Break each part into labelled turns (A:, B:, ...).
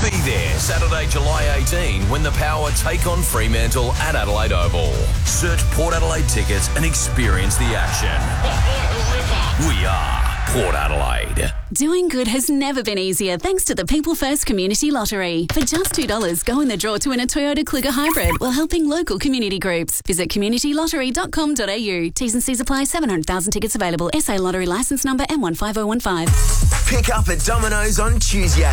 A: Be there Saturday, July 18 when the Power take on Fremantle at Adelaide Oval. Search Port Adelaide tickets and experience the action. We are Port Adelaide.
B: Doing good has never been easier thanks to the People First Community Lottery. For just $2, go in the draw to win a Toyota Kluger Hybrid while helping local community groups. Visit communitylottery.com.au. T's and C's apply. 700,000 tickets available. SA Lottery licence number M15015.
C: Pick up at Domino's on Tuesday.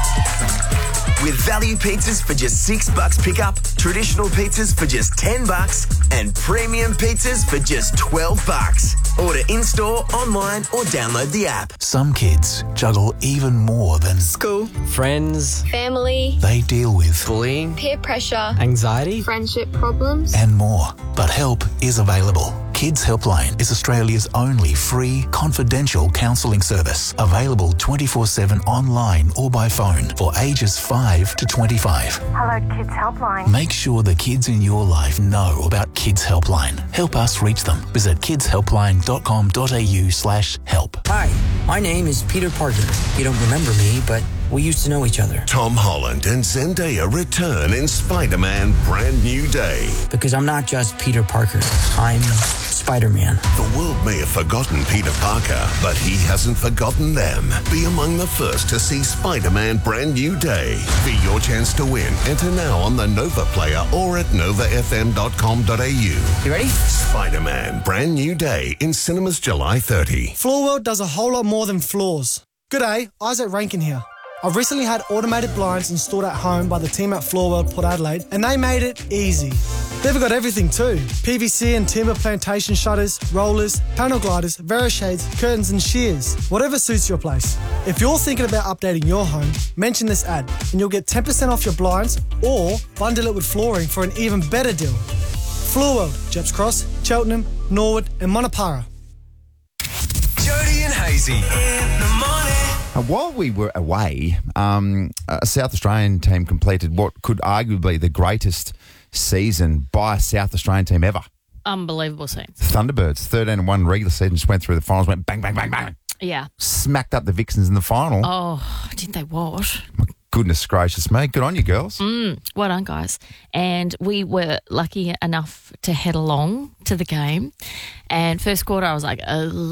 C: With value pizzas for just $6 pickup, traditional pizzas for just $10, and premium pizzas for just $12. Order in-store, online, or download the app.
D: Some kids juggle even more than
E: school, friends,
F: family.
D: They deal with
E: bullying,
F: peer pressure,
E: anxiety,
F: friendship problems,
D: and more. But help is available. Kids Helpline is Australia's only free, confidential counselling service. Available 24/7 online or by phone for ages 5 to 25.
G: Hello, Kids Helpline.
D: Make sure the kids in your life know about Kids Helpline. Help us reach them. Visit kidshelpline.com.au/help.
H: Hi, my name is Peter Parker. You don't remember me, but we used to know each other.
I: Tom Holland and Zendaya return in Spider-Man Brand New Day.
H: Because I'm not just Peter Parker. I'm Spider-Man.
I: The world may have forgotten Peter Parker, but he hasn't forgotten them. Be among the first to see Spider-Man Brand New Day. Be your chance to win. Enter now on the Nova Player or at novafm.com.au.
H: You ready?
I: Spider-Man Brand New Day in cinemas July 30.
J: Floor World does a whole lot more than floors. G'day, Isaac Rankin here. I've recently had automated blinds installed at home by the team at Floor World Port Adelaide, and they made it easy. They've got everything too. PVC and timber plantation shutters, rollers, panel gliders, Verishades, curtains and shears. Whatever suits your place. If you're thinking about updating your home, mention this ad and you'll get 10% off your blinds or bundle it with flooring for an even better deal. Floor World, Jeps Cross, Cheltenham, Norwood and Monopara.
C: Jody and Hazy in the morning.
K: While we were away, a South Australian team completed what could arguably be the greatest season by a South Australian team ever.
L: Unbelievable scenes.
K: Thunderbirds, 13-1 regular season, just went through the finals, went bang, bang, bang, bang.
L: Yeah.
K: Smacked up the Vixens in the final.
L: Oh, didn't they what?
K: My goodness gracious me. Good on you, girls.
L: Well done, guys. And we were lucky enough to head along to the game. And first quarter, I was like,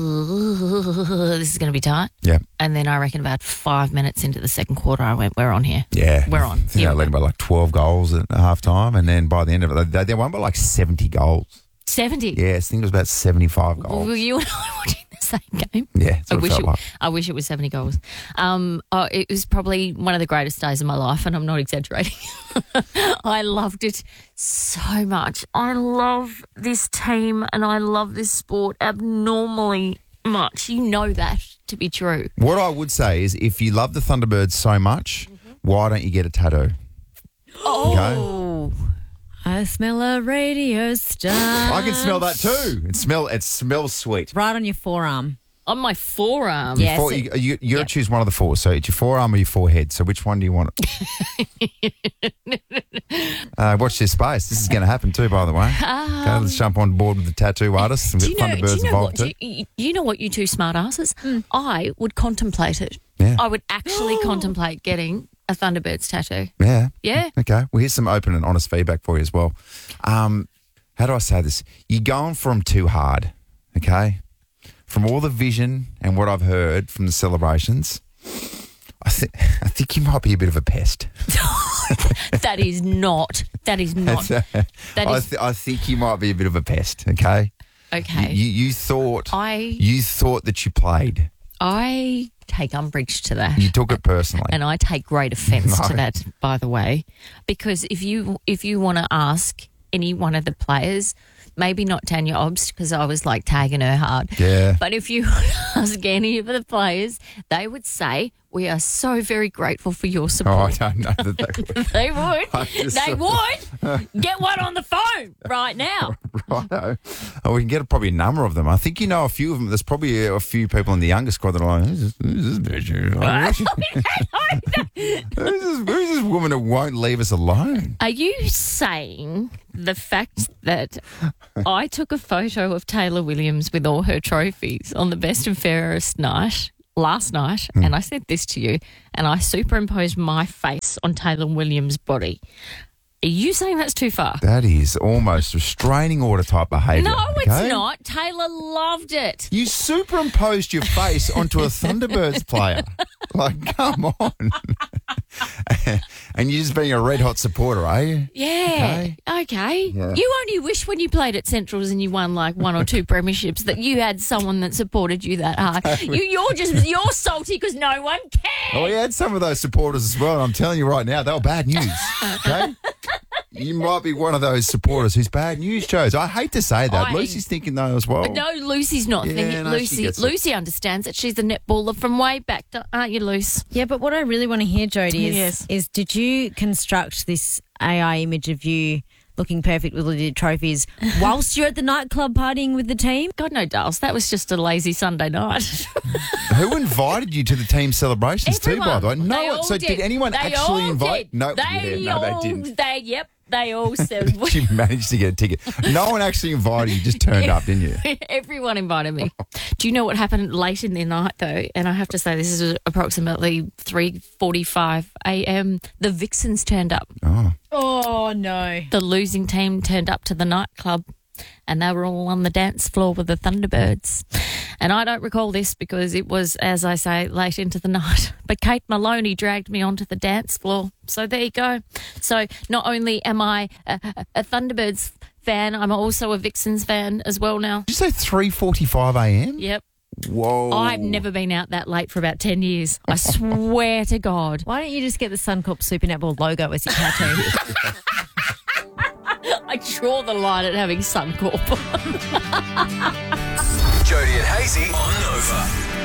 L: oh, this is going to be tight.
K: Yeah.
L: And then I reckon about 5 minutes into the second quarter, I went, we're on here.
K: Yeah.
L: We're on.
K: I think they led by like 12 goals at half time. And then by the end of it, they won by like 70 goals.
L: 70?
K: Yes, I think it was about 75 goals.
L: Were you and I watching the same game?
K: Yeah, that's what it felt like.
L: I wish it was 70 goals. It was probably one of the greatest days of my life, and I'm not exaggerating. I loved it so much. I love this team and I love this sport abnormally much. You know that to be true.
K: What I would say is if you love the Thunderbirds so much, why don't you get a tattoo?
L: Oh.
K: Okay?
M: I smell a radio star.
K: I can smell that too. It smells sweet.
M: Right on your forearm.
L: On my forearm.
M: Yes.
K: You got to choose one of the four. So it's your forearm or your forehead. So which one do you want? Watch this space. This is going to happen too, by the way. Okay, let's jump on board with the tattoo artists and get Thunderbirds involved too.
L: You know what, you two smart asses? I would contemplate it.
K: Yeah.
L: I would actually contemplate getting a Thunderbirds tattoo.
K: Yeah.
L: Yeah.
K: Okay. Well, here's some open and honest feedback for you as well. How do I say this? You're going for them too hard, okay? From all the vision and what I've heard from the celebrations, I think you might be a bit of a pest.
L: That is not.
K: I think you might be a bit of a pest, okay?
L: Okay.
K: You thought that you played.
L: I take umbrage to that.
K: You took it personally.
L: And I take great offence to that, by the way, because if you want to ask any one of the players, maybe not Tanya Obst because I was like tagging her hard.
K: Yeah.
L: But if you ask any of the players, they would say, we are so very grateful for your support.
K: Oh, I don't know that they would.
L: They would. Get one on the phone right now.
K: Righto. Oh, we can get probably a number of them. I think you know a few of them. There's probably a few people in the younger squad that are like, who's this bitch? Who's this woman that won't leave us alone?
L: Are you saying the fact that I took a photo of Taylor Williams with all her trophies on the best and fairest night last night, and I said this to you, and I superimposed my face on Taylor Williams' body. Are you saying that's too far?
K: That is almost restraining order type behaviour.
L: No, it's not. Taylor loved it.
K: You superimposed your face onto a Thunderbirds player. Like, come on. And you're just being a red hot supporter, are you?
L: Yeah. Okay.
K: Yeah.
L: You only wish when you played at Centrals and you won like 1 or 2 premierships that you had someone that supported you that hard. You're salty because no one cares.
K: Oh, we had some of those supporters as well, and I'm telling you right now, they were bad news. Okay? You might be one of those supporters who's bad news, Joes. I hate to say that. Lucy's thinking though as well.
L: No, Lucy's not thinking.
K: no,
L: Lucy understands it. She's a netballer from way back, aren't you, Luce?
M: Yeah, but what I really want to hear, Jodie, is did you construct this AI image of you looking perfect with all your trophies whilst you're at the nightclub partying with the team?
L: God, no, Dales. That was just a lazy Sunday night.
K: Who invited you to the team celebrations too, by the way? No, so
L: did.
K: did anyone actually invite? No,
L: they
K: didn't.
L: They all said.
K: You managed to get a ticket. No one actually invited you, just turned up, didn't you?
L: Everyone invited me. Do you know what happened late in the night, though? And I have to say, this is approximately 3:45 a.m. The Vixens turned up.
M: Oh, no.
L: The losing team turned up to the nightclub, and they were all on the dance floor with the Thunderbirds. And I don't recall this because it was, as I say, late into the night. But Kate Maloney dragged me onto the dance floor. So there you go. So not only am I a Thunderbirds fan, I'm also a Vixens fan as well now.
K: Did you say 3:45 a.m.?
L: Yep.
K: Whoa.
L: I've never been out that late for about 10 years. I swear to God.
M: Why don't you just get the Suncorp Super Netball logo as your tattoo?
L: I draw the line at having Suncorp.
A: Jodie and Hazy on Nova.